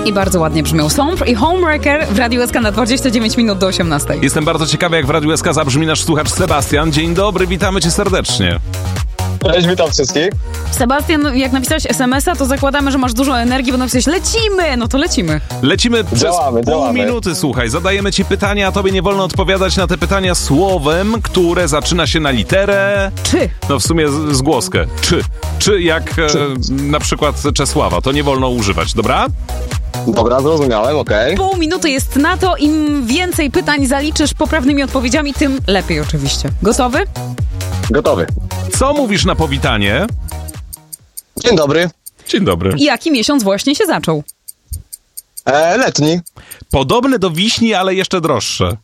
I bardzo ładnie brzmią Sombre i Homewrecker w Radiu SK na 29 minut do 18. Jestem bardzo ciekawy, jak w Radiu SK zabrzmi nasz słuchacz Sebastian. Dzień dobry, witamy cię serdecznie. Cześć, witam wszystkich. Sebastian, jak napisałeś SMS-a, to zakładamy, że masz dużo energii, bo napisałeś lecimy! No to lecimy. Lecimy przez Działamy. pół minuty, słuchaj. Zadajemy ci pytania, a tobie nie wolno odpowiadać na te pytania słowem, które zaczyna się na literę... Czy? No w sumie z głoskę. Czy jak na przykład Czesława. To nie wolno używać, dobra? Dobra, zrozumiałem, okej. Pół minuty jest na to. Im więcej pytań zaliczysz poprawnymi odpowiedziami, tym lepiej oczywiście. Gotowy? Gotowy. Co mówisz na powitanie? Dzień dobry. Dzień dobry. I jaki miesiąc właśnie się zaczął? Letni. Podobne do wiśni, ale jeszcze droższe.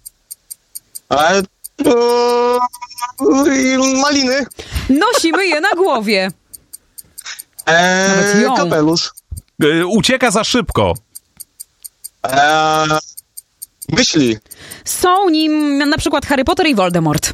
Maliny. Nosimy je na głowie. Nawet ją. Kapelusz. Ucieka za szybko. Myśli. Są nim na przykład Harry Potter i Voldemort.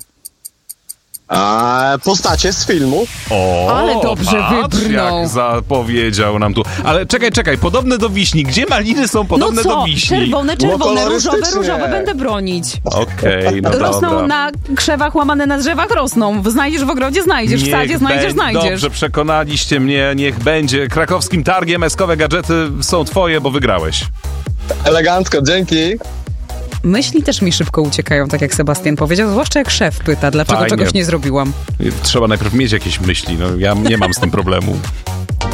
Postacie z filmu. O, Ale dobrze patrz, wybrnął. jak zapowiedział nam tu. Ale czekaj, podobne do wiśni. Gdzie maliny są podobne No co? do wiśni? Czerwone, No różowe, kolorystycznie. różowe. Będę bronić. Okej, no Rosną dobra. na krzewach, łamane na drzewach rosną. Znajdziesz w ogrodzie, znajdziesz. W sadzie znajdziesz. Dobrze, przekonaliście mnie, niech będzie. Krakowskim targiem eskowe gadżety są twoje, bo wygrałeś. Elegancko, dzięki. Myśli też mi szybko uciekają, tak jak Sebastian powiedział, zwłaszcza jak szef pyta, dlaczego Fajnie. czegoś nie zrobiłam. Trzeba najpierw mieć jakieś myśli, no ja nie mam z tym problemu.